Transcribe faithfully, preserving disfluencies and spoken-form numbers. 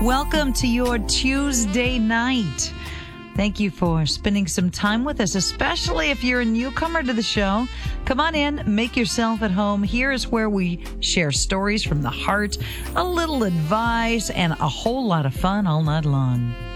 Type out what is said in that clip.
Welcome to your Tuesday night. Thank you for spending some time with us, especially if you're a newcomer to the show. Come on in, make yourself at home. Here is where we share stories from the heart, a little advice, and a whole lot of fun all night long.